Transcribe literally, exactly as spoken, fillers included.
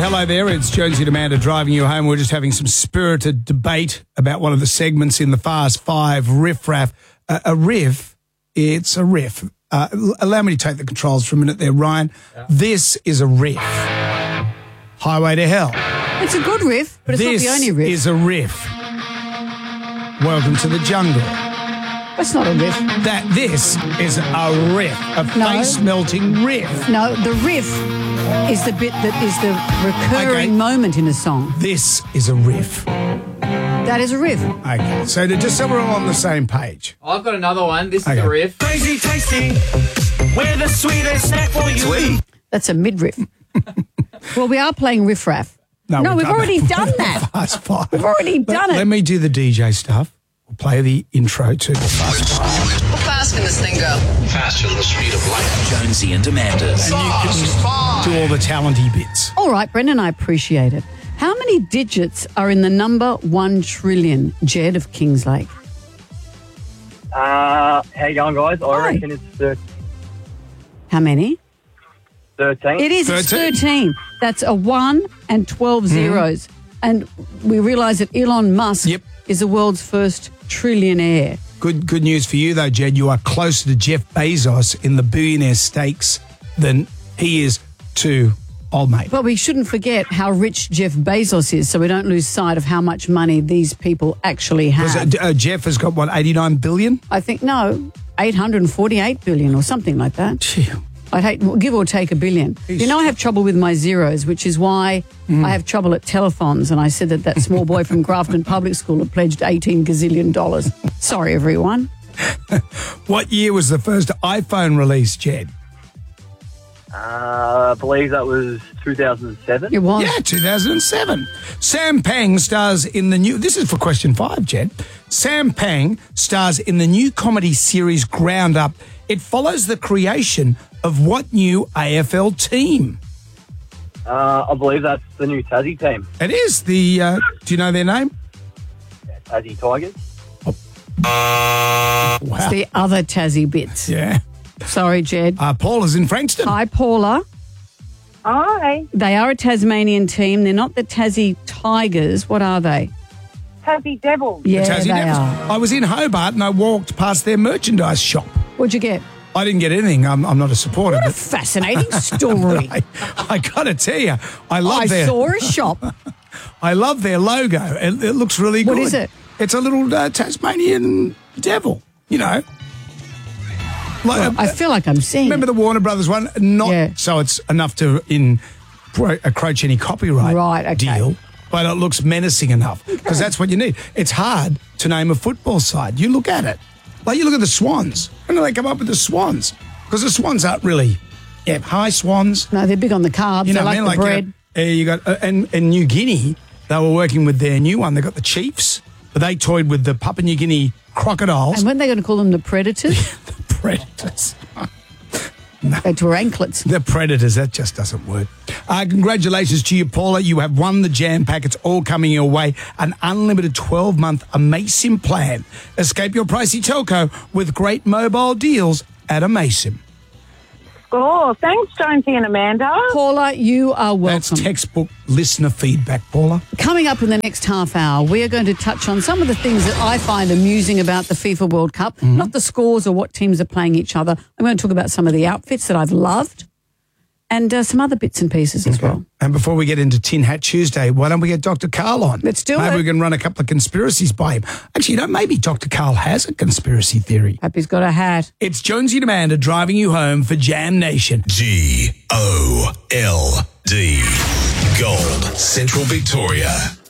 Hello there, it's Jonesy and Amanda driving you home. We're just having some spirited debate about one of the segments in the Fast Five, Riff Raff. Uh, a riff, it's a riff. Uh, allow me to take the controls for a minute there, Ryan. Yeah. This is a riff. Highway to Hell. It's a good riff, but it's this not the only riff. This is a riff. Welcome to the jungle. That's not a riff. That This is a riff, a No. face-melting riff. No, the riff is the bit that is the recurring Okay. moment in a song. This is a riff. That is a riff. Okay, so to, just so we're all on the same page. I've got another one. This Okay. is a riff. Crazy tasty, we're the sweetest snack for you. Sweet. That's a mid-riff. Well, we are playing Riff Raff. No, we've we've done already that. done that. Fast Five. We've already done let, it. Let me do the D J stuff. We'll play the intro to the Fast Five. How fast can this thing go? Faster than the speed of light. Jonesy and Amanda's. And you can do all the talenty bits. All right, Brendan, I appreciate it. How many digits are in the number one trillion, Jed of Kingslake? Uh, how you going, guys? I Hi. reckon it's thir- How many? thirteen. It is. It's thirteen. thirteen. That's a one and twelve zeros. And we realise that Elon Musk Yep. is the world's first trillionaire. Good good news for you, though, Jed. You are closer to Jeff Bezos in the billionaire stakes than he is to old mate. But we shouldn't forget how rich Jeff Bezos is, so we don't lose sight of how much money these people actually Was have. it, uh, Jeff has got, what, eighty-nine billion? I think, no, eight hundred forty-eight billion or something like that. Gee. I'd hate, give or take a billion. He's- You know, I have trouble with my zeros, which is why I have trouble at telethons. And I said that that small boy from Grafton Public School had pledged eighteen gazillion dollars. Sorry, everyone. What year was the first iPhone released, Jed? Uh, I believe that was two thousand seven. It was. Yeah, two thousand seven. Sam Pang stars in the new... This is for question five, Jed. Sam Pang stars in the new comedy series Ground Up. It follows the creation of what new A F L team? Uh, I believe that's the new Tassie team. It is the... Uh, do you know their name? Tassie Tigers. Wow. It's the other Tassie bits. Yeah. Sorry, Jed. Uh, Paul is in Frankston. Hi, Paula. Hi, They are a Tasmanian team. They're not the Tassie Tigers. What are they? Tassie Devils. Yeah, Tassie they Devils. are. I was in Hobart and I walked past their merchandise shop. What'd you get? I didn't get anything. I'm, I'm not a supporter. What a But fascinating story. I, I got to tell you, I love I their saw a shop. I love their logo. It, it looks really good. What is it? It's a little uh, Tasmanian devil. You know. Like, I feel like I'm seeing remember it. the Warner Brothers one? Not Yeah. so it's enough to in pro, encroach any copyright Right, okay. deal, but it looks menacing enough because that's what you need. It's hard to name a football side. You look at it, like you look at the Swans. When do they come up with the Swans? Because the Swans aren't really, yeah, high Swans. No, they're big on the carbs. You know, they what like I the mean? bread. Like, uh, you got uh, and and New Guinea. They were working with their new one. They got the Chiefs, but they toyed with the Papua New Guinea crocodiles. And when are they going to call them the Predators? the Predators. They were anklets. The Predators, that just doesn't work. Uh, congratulations to you, Paula. You have won the Jam Pack. It's all coming your way. An unlimited twelve-month Amaysim plan. Escape your pricey telco with great mobile deals at Amaysim. Oh, thanks, Jonesy and Amanda. Paula, you are welcome. That's textbook listener feedback, Paula. Coming up in the next half hour, we are going to touch on some of the things that I find amusing about the FIFA World Cup. Mm-hmm. Not the scores or what teams are playing each other. I'm going to talk about some of the outfits that I've loved and uh, some other bits and pieces as well. And before we get into Tin Hat Tuesday, why don't we get Doctor Carl on? Let's do maybe it. we can run a couple of conspiracies by him. Actually, you know, maybe Doctor Carl has a conspiracy theory. Happy's got a hat. It's Jonesy and Amanda driving you home for Jam Nation. G O L D. Gold. Central Victoria.